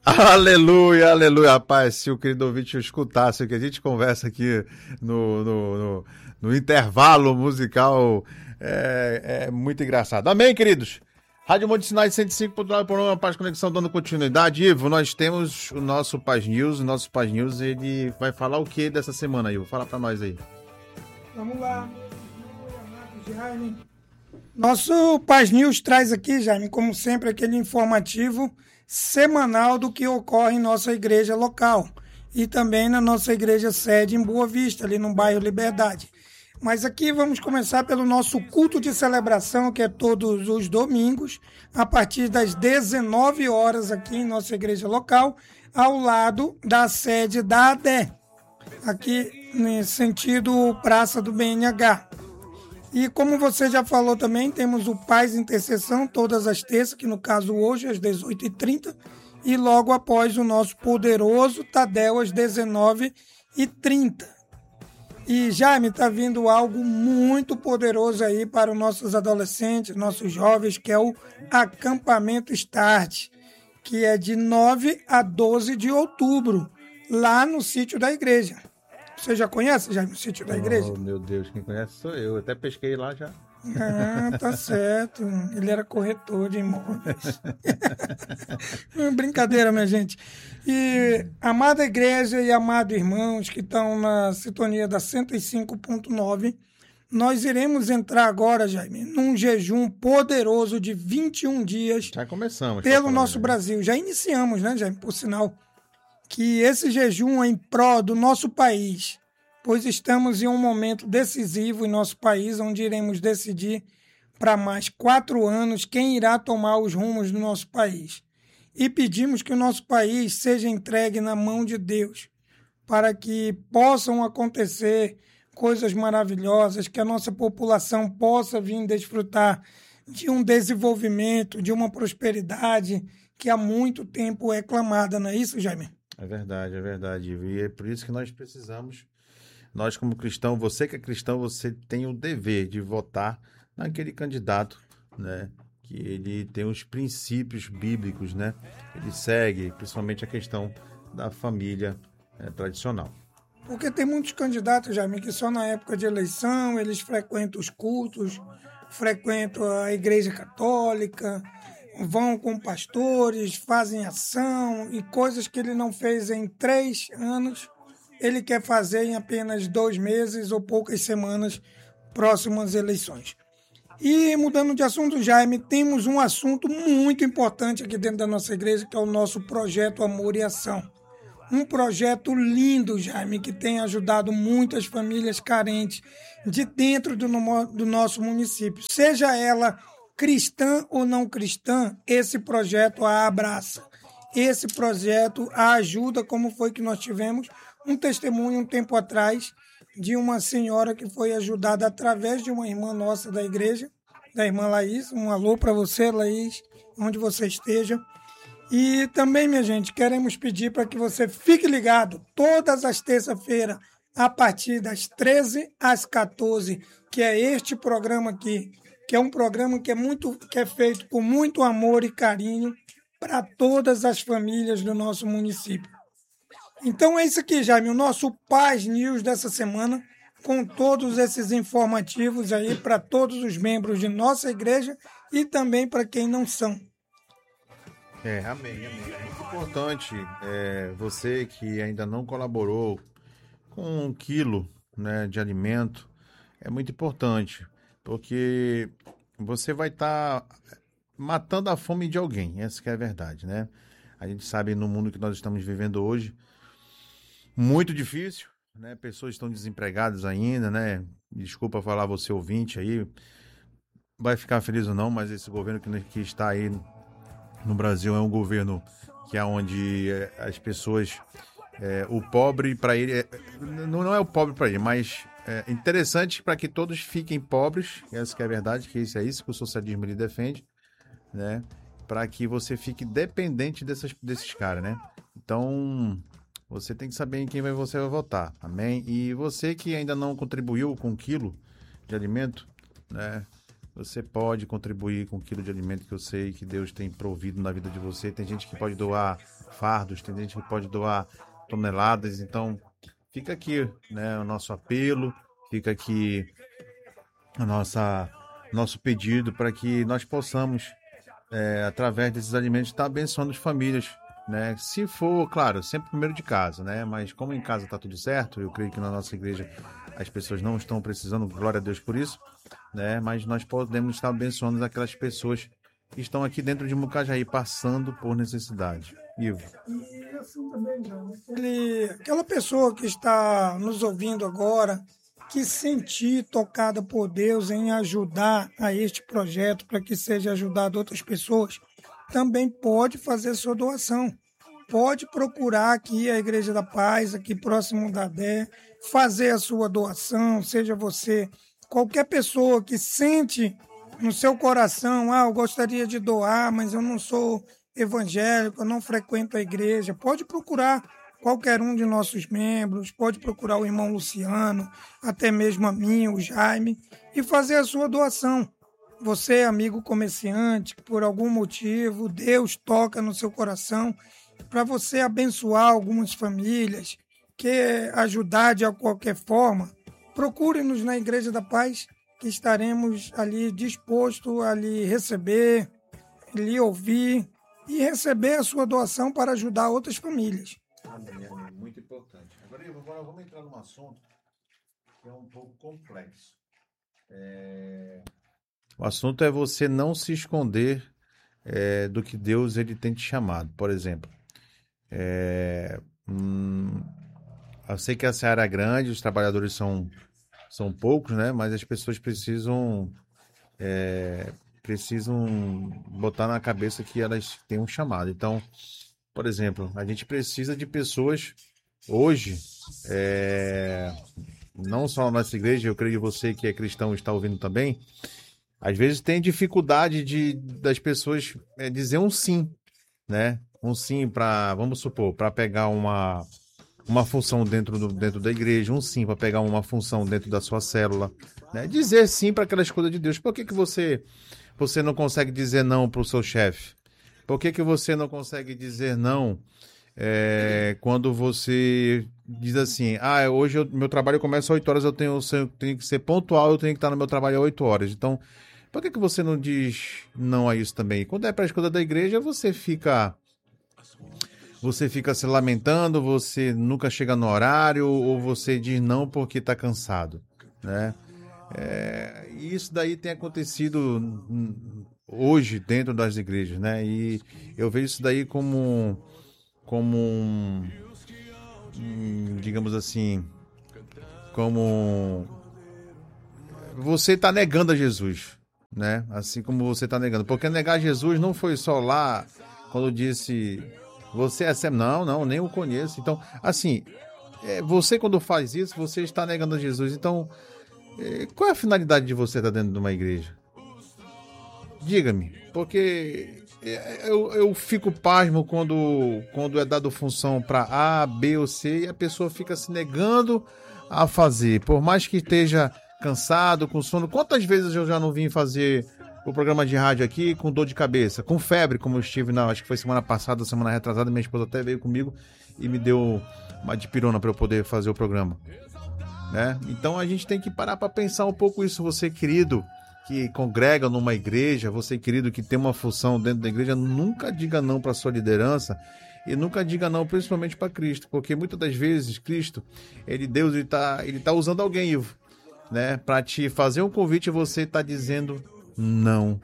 Aleluia, aleluia. Rapaz, se o querido ouvinte escutasse o que a gente conversa aqui no intervalo musical, é muito engraçado. Amém, queridos? Rádio Monte Sinai 105.9 por uma paz de conexão dando continuidade. Ivo, nós temos o nosso Paz News. O nosso Paz News, ele vai falar o que dessa semana, Ivo? Fala pra nós aí. Vamos lá. Jaime. Nosso Paz News traz aqui, Jaime, como sempre, aquele informativo semanal do que ocorre em nossa igreja local e também na nossa igreja sede em Boa Vista, ali no bairro Liberdade. Mas aqui vamos começar pelo nosso culto de celebração, que é todos os domingos, a partir das 19 horas aqui em nossa igreja local, ao lado da sede da ADE, aqui nesse sentido Praça do BNH. E como você já falou também, temos o Paz Intercessão todas as terças, que no caso hoje às 18h30, e logo após o nosso poderoso Tadel às 19h30. E Jaime, está vindo algo muito poderoso aí para os nossos adolescentes, nossos jovens, que é o Acampamento Start, que é de 9 a 12 de outubro, lá no sítio da igreja. Você já conhece, Jaime, o sítio da igreja? Oh, meu Deus, quem conhece sou eu. Até pesquei lá já. Ah, tá certo. Ele era corretor de imóveis. Brincadeira, minha gente. E amada igreja e amados irmãos que estão na sintonia da 105.9, nós iremos entrar agora, Jaime, num jejum poderoso de 21 dias. Já começamos. Pelo nosso Brasil. Já iniciamos, né, Jaime? Por sinal, que esse jejum é em prol do nosso país, pois estamos em um momento decisivo em nosso país, onde iremos decidir para mais 4 anos quem irá tomar os rumos do nosso país. E pedimos que o nosso país seja entregue na mão de Deus, para que possam acontecer coisas maravilhosas, que a nossa população possa vir desfrutar de um desenvolvimento, de uma prosperidade que há muito tempo é clamada, não é isso, Jaime? É verdade, é verdade. E é por isso que nós precisamos, nós como cristão, você que é cristão, você tem o dever de votar naquele candidato, né? Que ele tem os princípios bíblicos, né? Ele segue, principalmente a questão da família tradicional. Porque tem muitos candidatos, Jaime, que só na época de eleição eles frequentam os cultos, frequentam a igreja católica, vão com pastores, fazem ação e coisas que ele não fez em 3 anos, ele quer fazer em apenas 2 meses ou poucas semanas próximas eleições. E mudando de assunto, Jaime, temos um assunto muito importante aqui dentro da nossa igreja, que é o nosso projeto Amor e Ação. Um projeto lindo, Jaime, que tem ajudado muitas famílias carentes de dentro do nosso município. Seja ela cristã ou não cristã, esse projeto a abraça. Esse projeto a ajuda, como foi que nós tivemos um testemunho um tempo atrás de uma senhora que foi ajudada através de uma irmã nossa da igreja, da irmã Laís. Um alô para você, Laís, onde você esteja. E também, minha gente, queremos pedir para que você fique ligado todas as terças-feiras, a partir das 13 às 14, que é este programa aqui, que é um programa que é feito com muito amor e carinho para todas as famílias do nosso município. Então é isso aqui, Jaime, o nosso Paz News dessa semana, com todos esses informativos aí para todos os membros de nossa igreja e também para quem não são. Amém. É muito importante você que ainda não colaborou com 1 quilo, né, de alimento, é muito importante, porque você vai estar matando a fome de alguém, essa que é a verdade, né? A gente sabe no mundo que nós estamos vivendo hoje, muito difícil, né? Pessoas estão desempregadas ainda, né? Desculpa falar você ouvinte aí, vai ficar feliz ou não, mas esse governo que está aí no Brasil é um governo que é onde as pessoas, o pobre para ele, não é o pobre para ele, mas é interessante para que todos fiquem pobres, essa que é a verdade, que isso é isso que o socialismo ele defende, né? Para que você fique dependente desses caras, né? Então, você tem que saber em quem você vai votar, amém? E você que ainda não contribuiu com 1 quilo de alimento, né? você pode contribuir com um quilo de alimento que eu sei que Deus tem provido na vida de você. Tem gente que pode doar fardos, tem gente que pode doar toneladas. Então, fica aqui, né, o nosso apelo, fica aqui a nosso pedido para que nós possamos, através desses alimentos, estar abençoando as famílias, né? Se for, claro, sempre primeiro de casa, né? Mas como em casa está tudo certo, eu creio que na nossa igreja as pessoas não estão precisando, glória a Deus por isso, né? Mas nós podemos estar abençoando aquelas pessoas que estão aqui dentro de Mucajaí passando por necessidade. Ivo. E assim também, João, aquela pessoa que está nos ouvindo agora, que sentir tocada por Deus em ajudar a este projeto, para que seja ajudado outras pessoas, também pode fazer sua doação. Pode procurar aqui a Igreja da Paz, aqui próximo da DÉ, fazer a sua doação, seja você, qualquer pessoa que sente no seu coração, eu gostaria de doar, mas eu não sou evangélico, eu não frequento a igreja, pode procurar qualquer um de nossos membros, pode procurar o irmão Luciano, até mesmo a mim, o Jaime, e fazer a sua doação. Você, amigo comerciante, que por algum motivo Deus toca no seu coração, para você abençoar algumas famílias, quer ajudar de qualquer forma, procure-nos na Igreja da Paz, que estaremos ali dispostos a lhe receber, lhe ouvir e receber a sua doação para ajudar outras famílias. Amém, amém. Muito importante. Agora vamos entrar num assunto que é um pouco complexo. O assunto é você não se esconder do que Deus ele tem te chamado. Por exemplo, eu sei que a seara é grande, os trabalhadores são poucos, né? Mas as pessoas precisam botar na cabeça que elas têm um chamado. Então, por exemplo, a gente precisa de pessoas hoje, não só na nossa igreja, eu creio que você que é cristão está ouvindo também, às vezes tem dificuldade das pessoas dizer um sim, né? Um sim para, vamos supor, para pegar uma função dentro da igreja, um sim para pegar uma função dentro da sua célula, né? Dizer sim para aquelas coisas de Deus. Por que você não consegue dizer não para o seu chefe? Por que você não consegue dizer não quando você diz assim, hoje meu trabalho começa às 8 horas, eu tenho que ser pontual, eu tenho que estar no meu trabalho às 8 horas. Então, por que você não diz não a isso também? Quando é para as coisas da igreja, você fica se lamentando, você nunca chega no horário, ou você diz não porque está cansado, né? E isso daí tem acontecido hoje dentro das igrejas, né? E eu vejo isso daí como digamos assim, como você está negando a Jesus, né? Assim como você está negando. Porque negar Jesus não foi só lá quando disse, você é sempre, não, nem o conheço. Então, assim, você quando faz isso, você está negando a Jesus. Então, qual é a finalidade de você estar dentro de uma igreja? Diga-me, porque eu fico pasmo quando é dado função para A, B ou C e a pessoa fica se negando a fazer, por mais que esteja cansado, com sono. Quantas vezes eu já não vim fazer o programa de rádio aqui com dor de cabeça, com febre, como eu estive, acho que foi semana passada, semana retrasada, minha esposa até veio comigo e me deu uma dipirona para eu poder fazer o programa, né? Então a gente tem que parar para pensar um pouco isso, você querido, que congrega numa igreja, você querido que tem uma função dentro da igreja, nunca diga não para sua liderança e nunca diga não principalmente para Cristo, porque muitas das vezes Cristo, Deus ele tá usando alguém, Ivo, né, para te fazer um convite e você está dizendo não.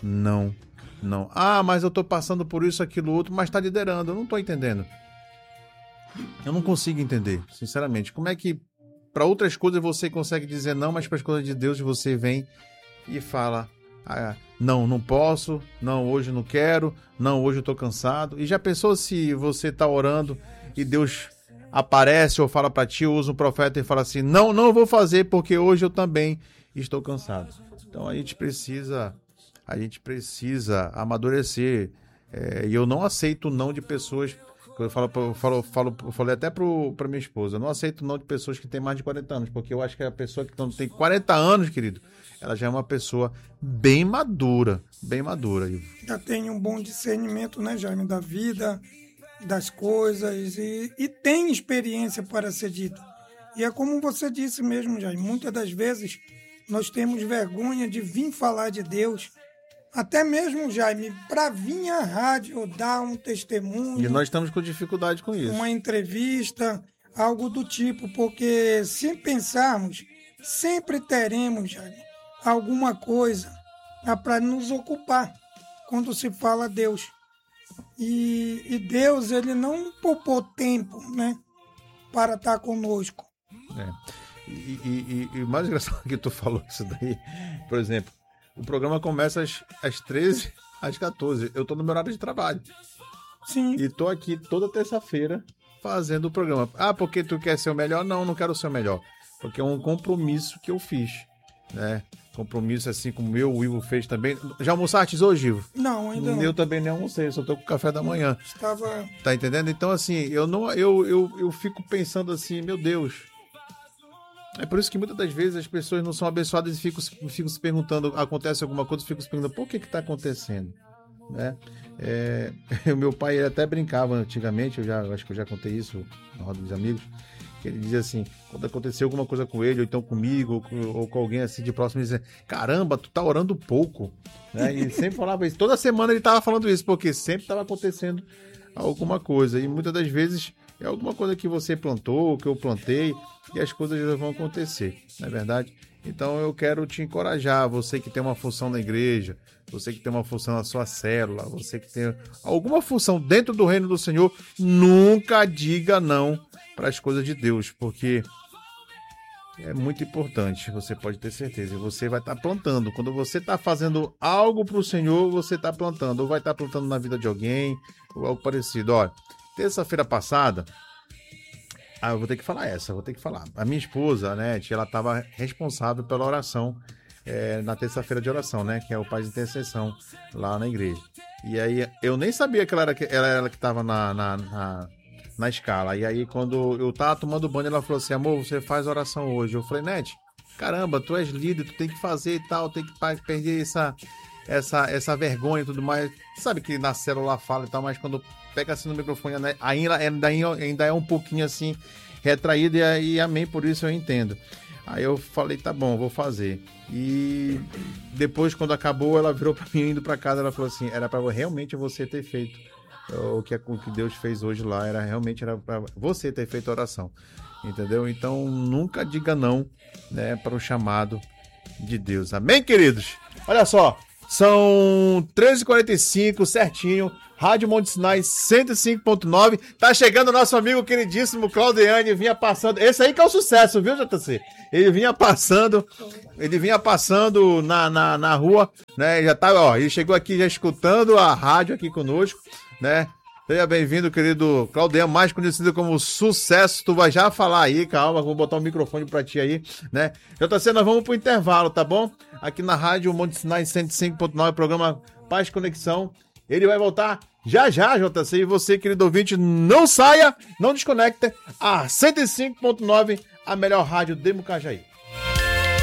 Mas eu estou passando por isso, aquilo, outro, mas está liderando. Eu não estou entendendo. Eu não consigo entender, sinceramente. Como é que para outras coisas você consegue dizer não, mas para as coisas de Deus você vem e fala, não posso, não, hoje não quero, não, hoje eu estou cansado. E já pensou se você está orando e Deus aparece ou fala para ti, ou usa um profeta e fala assim, não vou fazer porque hoje eu também estou cansado. Então a gente precisa amadurecer. E eu não aceito o não de pessoas Eu falei até pra minha esposa, eu não aceito não de pessoas que têm mais de 40 anos, porque eu acho que a pessoa que tem 40 anos, querido, ela já é uma pessoa bem madura, Ivo. Já tem um bom discernimento, né, Jaime, da vida, das coisas, e tem experiência para ser dito. E é como você disse mesmo, Jaime, muitas das vezes nós temos vergonha de vir falar de Deus, até mesmo, Jaime, para vir à rádio dar um testemunho. E nós estamos com dificuldade com isso. Uma entrevista, algo do tipo, porque se pensarmos, sempre teremos, Jaime, alguma coisa para nos ocupar quando se fala Deus. E Deus, ele não poupou tempo, né, para estar conosco. E o mais engraçado que tu falou isso daí, por exemplo, o programa começa às 13, às 14. Eu tô no meu horário de trabalho. Sim. E tô aqui toda terça-feira fazendo o programa. Ah, porque tu quer ser o melhor? Não, não quero ser o melhor. Porque é um compromisso que eu fiz, né? Compromisso assim como o Ivo fez também. Já almoçaste hoje, Ivo? Não, ainda não. Eu também nem almocei, só tô com o café da manhã. Estava... Tá entendendo? Então, assim, eu fico pensando assim, meu Deus. É por isso que muitas das vezes as pessoas não são abençoadas e ficam se perguntando, acontece alguma coisa, ficam se perguntando, por que está acontecendo? Né? O meu pai ele até brincava antigamente, acho que eu já contei isso na roda dos amigos, que ele dizia assim, quando aconteceu alguma coisa com ele, ou então comigo, ou com alguém assim de próximo, ele dizia, caramba, tu tá orando pouco. Né? E sempre falava isso, toda semana ele tava falando isso, porque sempre estava acontecendo alguma coisa, e muitas das vezes é alguma coisa que você plantou, que eu plantei, e as coisas já vão acontecer, não é verdade? Então eu quero te encorajar, você que tem uma função na igreja, você que tem uma função na sua célula, você que tem alguma função dentro do reino do Senhor, nunca diga não para as coisas de Deus, porque é muito importante, você pode ter certeza, você vai estar plantando. Quando você está fazendo algo para o Senhor, você está plantando, ou vai estar plantando na vida de alguém, ou algo parecido. Olha, terça-feira passada, eu vou ter que falar. A minha esposa, né, ela estava responsável pela oração, na terça-feira de oração, né, que é o Pai de Intercessão lá na igreja. E aí, eu nem sabia que ela era que estava na escala. E aí, quando eu tava tomando banho, ela falou assim, amor, você faz oração hoje. Eu falei, Nete, caramba, tu és líder, tu tem que fazer e tal, tem que perder essa vergonha e tudo mais. Sabe que na célula fala e tal, mas quando pega assim no microfone, né, ainda é um pouquinho assim, retraído, e aí, amém, por isso eu entendo. Aí eu falei, tá bom, vou fazer. E depois, quando acabou, ela virou pra mim, indo pra casa, ela falou assim, era pra realmente você ter feito o que Deus fez hoje lá, era pra você ter feito a oração, entendeu? Então, nunca diga não, né, para o chamado de Deus. Amém, queridos? Olha só, são 13h45, certinho, Rádio Monte Sinai 105.9, tá chegando o nosso amigo queridíssimo Claudeane, vinha passando, esse aí que é o sucesso, viu, JC? Ele vinha passando na rua, né, ele chegou aqui já escutando a rádio aqui conosco, né? Seja bem-vindo, querido Claudeane, mais conhecido como Sucesso. Tu vai já falar aí, calma, vou botar o microfone pra ti aí, né? JC, nós vamos pro intervalo, tá bom? Aqui na Rádio Monte Sinai 105.9, programa Paz Conexão. Ele vai voltar já, JC. E você, querido ouvinte, não saia, não desconecte. A 105.9, a melhor rádio de Mucajaí.